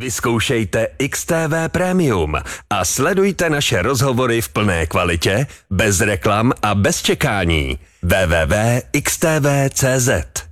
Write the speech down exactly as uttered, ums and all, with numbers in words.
Vyzkoušejte X T V Premium a sledujte naše rozhovory v plné kvalitě, bez reklam a bez čekání. w w w tečka x t v tečka c z